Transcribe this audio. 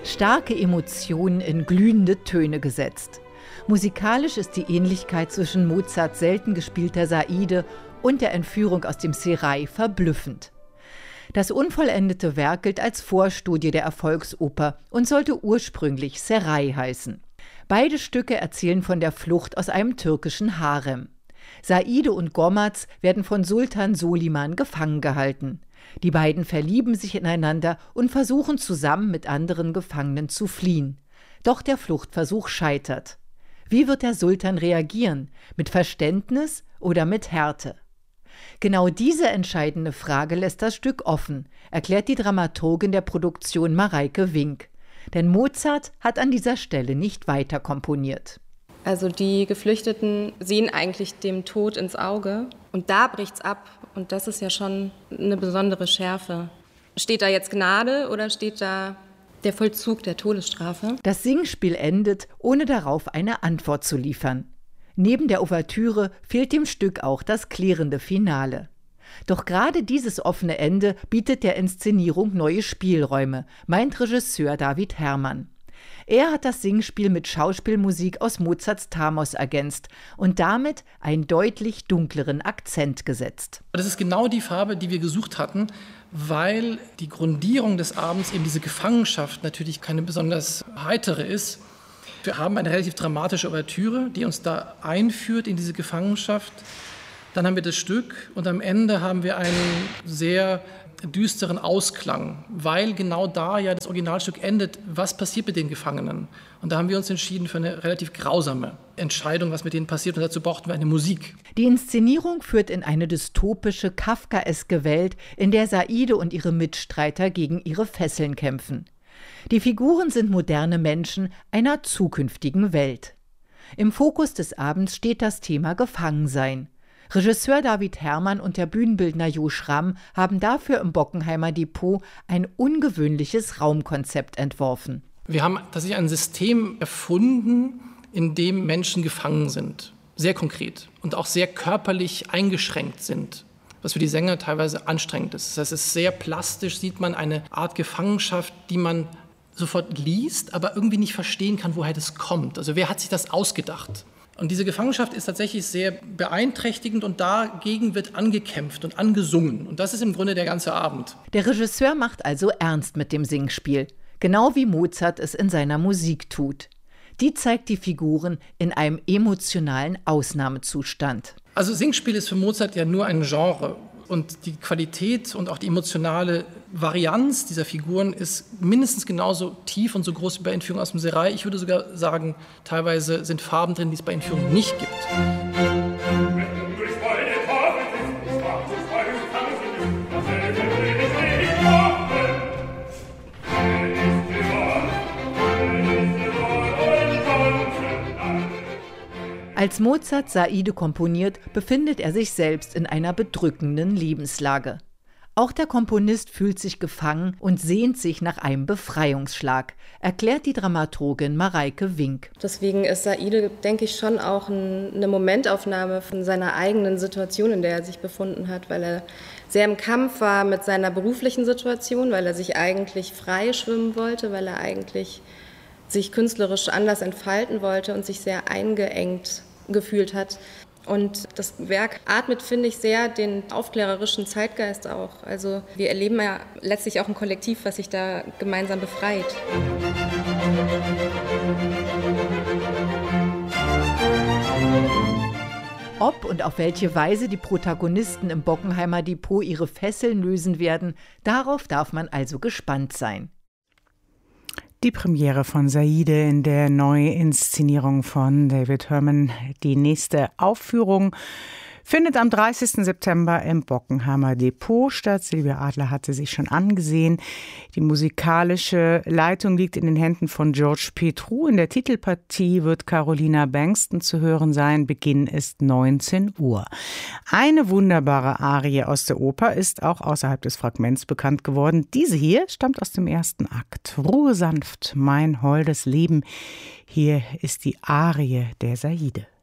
Starke Emotionen in glühende Töne gesetzt. Musikalisch ist die Ähnlichkeit zwischen Mozarts selten gespielter Saide und der Entführung aus dem Serail verblüffend. Das unvollendete Werk gilt als Vorstudie der Erfolgsoper und sollte ursprünglich Serail heißen. Beide Stücke erzählen von der Flucht aus einem türkischen Harem. Saide und Gormaz werden von Sultan Soliman gefangen gehalten. Die beiden verlieben sich ineinander und versuchen zusammen mit anderen Gefangenen zu fliehen. Doch der Fluchtversuch scheitert. Wie wird der Sultan reagieren? Mit Verständnis oder mit Härte? Genau diese entscheidende Frage lässt das Stück offen, erklärt die Dramaturgin der Produktion Mareike Wink. Denn Mozart hat an dieser Stelle nicht weiter komponiert. Also die Geflüchteten sehen eigentlich dem Tod ins Auge und da bricht's ab. Und das ist ja schon eine besondere Schärfe. Steht da jetzt Gnade oder steht da der Vollzug der Todesstrafe? Das Singspiel endet, ohne darauf eine Antwort zu liefern. Neben der Ouvertüre fehlt dem Stück auch das klärende Finale. Doch gerade dieses offene Ende bietet der Inszenierung neue Spielräume, meint Regisseur David Herrmann. Er hat das Singspiel mit Schauspielmusik aus Mozarts Thamos ergänzt und damit einen deutlich dunkleren Akzent gesetzt. Das ist genau die Farbe, die wir gesucht hatten, weil die Grundierung des Abends, eben diese Gefangenschaft, natürlich keine besonders heitere ist. Wir haben eine relativ dramatische Ouvertüre, die uns da einführt in diese Gefangenschaft. Dann haben wir das Stück und am Ende haben wir einen sehr düsteren Ausklang, weil genau da ja das Originalstück endet. Was passiert mit den Gefangenen? Und da haben wir uns entschieden für eine relativ grausame Entscheidung, was mit denen passiert. Und dazu brauchten wir eine Musik. Die Inszenierung führt in eine dystopische, kafkaeske Welt, in der Saide und ihre Mitstreiter gegen ihre Fesseln kämpfen. Die Figuren sind moderne Menschen einer zukünftigen Welt. Im Fokus des Abends steht das Thema Gefangensein. Regisseur David Herrmann und der Bühnenbildner Jo Schramm haben dafür im Bockenheimer Depot ein ungewöhnliches Raumkonzept entworfen. Wir haben tatsächlich ein System erfunden, in dem Menschen gefangen sind. Sehr konkret und auch sehr körperlich eingeschränkt sind. Was für die Sänger teilweise anstrengend ist. Das heißt, es ist sehr plastisch, sieht man eine Art Gefangenschaft, die man sofort liest, aber irgendwie nicht verstehen kann, woher das kommt. Also wer hat sich das ausgedacht? Und diese Gefangenschaft ist tatsächlich sehr beeinträchtigend und dagegen wird angekämpft und angesungen. Und das ist im Grunde der ganze Abend. Der Regisseur macht also ernst mit dem Singspiel, genau wie Mozart es in seiner Musik tut. Die zeigt die Figuren in einem emotionalen Ausnahmezustand. Also Singspiel ist für Mozart ja nur ein Genre. Und die Qualität und auch die emotionale Varianz dieser Figuren ist mindestens genauso tief und so groß wie bei Entführung aus dem Serail. Ich würde sogar sagen, teilweise sind Farben drin, die es bei Entführung nicht gibt. Als Mozart Saide komponiert, befindet er sich selbst in einer bedrückenden Lebenslage. Auch der Komponist fühlt sich gefangen und sehnt sich nach einem Befreiungsschlag, erklärt die Dramaturgin Mareike Wink. Deswegen ist Saide, denke ich, schon auch eine Momentaufnahme von seiner eigenen Situation, in der er sich befunden hat, weil er sehr im Kampf war mit seiner beruflichen Situation, weil er sich eigentlich frei schwimmen wollte, weil er eigentlich sich künstlerisch anders entfalten wollte und sich sehr eingeengt gefühlt hat. Und das Werk atmet, finde ich, sehr den aufklärerischen Zeitgeist auch. Also wir erleben ja letztlich auch ein Kollektiv, was sich da gemeinsam befreit. Ob und auf welche Weise die Protagonisten im Bockenheimer Depot ihre Fesseln lösen werden, darauf darf man also gespannt sein. Die Premiere von Saide in der Neuinszenierung von David Herrmann. Die nächste Aufführung findet am 30. September im Bockenheimer Depot statt. Silvia Adler hat sie sich schon angesehen. Die musikalische Leitung liegt in den Händen von George Petrou. In der Titelpartie wird Carolina Bankston zu hören sein. Beginn ist 19 Uhr. Eine wunderbare Arie aus der Oper ist auch außerhalb des Fragments bekannt geworden. Diese hier stammt aus dem ersten Akt. Ruhe sanft, mein holdes Leben. Hier ist die Arie der Saide.